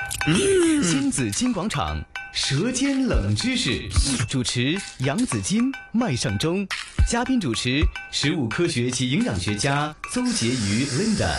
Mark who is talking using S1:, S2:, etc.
S1: 亲子金广场，舌尖冷知识，主持杨紫金、麦尚中，嘉宾主持食物科学及营养学家邹婕妤 Linda。